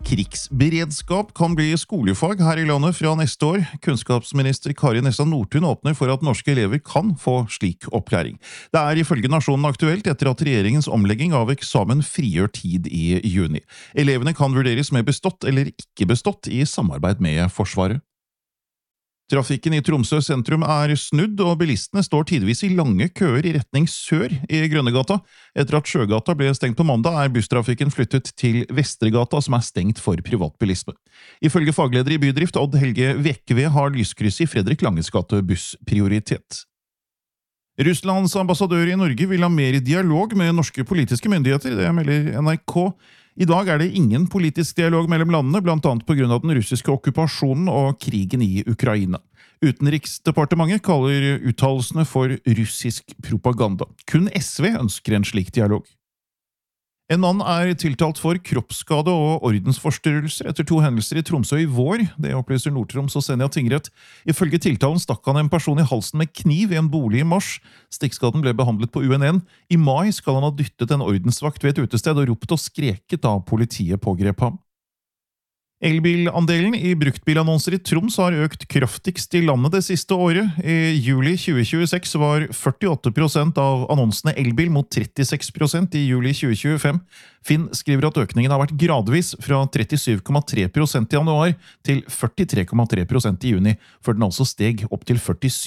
Krigsberedskap kan bli skolefag her i landet fra neste år. Kunnskapsminister Kari Nessa Nordtun åpner for at norske elever kan få slik opplæring. Det ifølge Nasjonen aktuelt etter at regjeringens omlegging av eksamen frigjør tid i juni. Elevene kan vurderes med bestått eller ikke bestått i samarbeid med Forsvaret. Trafikken i Tromsø sentrum snudd, og bilistene står tidvis i lange køer i retning sør i Grønnegata. Etter at Sjøgata ble stengt på mandag, busstrafikken flyttet til Vestregata, som stengt for privatbilisme. Ifølge fagleder i bydrift Odd Helge Vekve har lyskrysset i Fredrik Langes gate bussprioritet. Russlands ambassadør i Norge vil ha mer dialog med norske politiske myndigheter, det melder NRK. I dag det ingen politisk dialog mellom landene, blant annet på grunn av den russiske okkupasjonen og krigen i Ukraina. Utenriksdepartementet kaller uttalelsene for russisk propaganda. Kun SV ønsker en slik dialog. En mann tiltalt for kroppsskade og ordensforstyrrelser etter 2 hendelser i Tromsø i vår, det opplyser Nord-Troms og Senja tingrett. Ifølge tiltalen stakk han en person i halsen med kniv i en bolig i mars. Stikkskaden ble behandlet på UNN. I mai skal han ha dyttet en ordensvakt ved et utested og ropt og skreket da politiet pågrep ham. Elbilandelen i bruktbilannonser i Troms har økt kraftigst i landet det siste året. I juli 2026 var 48% av annonsene elbil mot 36% i juli 2025. Finn skriver at økningen har vært gradvis fra 37,3% i januar til 43,3% i juni, før den altså steg opp til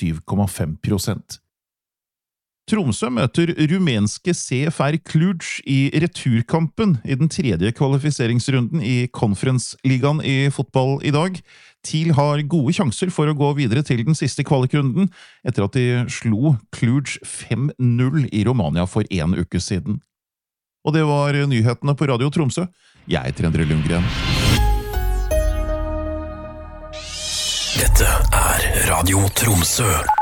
47,5%. Tromsø møter rumenske CFR Cluj i returkampen i den 3. kvalifiseringsrunden i Conference-ligaen i fotball i dag. TIL har gode sjanser for å gå videre til den siste kvalikrunden, etter at de slo Cluj 5-0 i Romania for 1 uke siden. Og det var nyhetene på Radio Tromsø. Jeg heter Endre Lundgren. Dette Radio Tromsø.